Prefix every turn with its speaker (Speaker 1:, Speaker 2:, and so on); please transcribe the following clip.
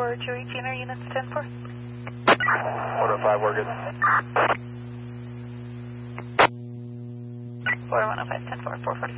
Speaker 1: 218 or units 10-4?
Speaker 2: 405, we're good.
Speaker 1: 4105, 10-4, 445.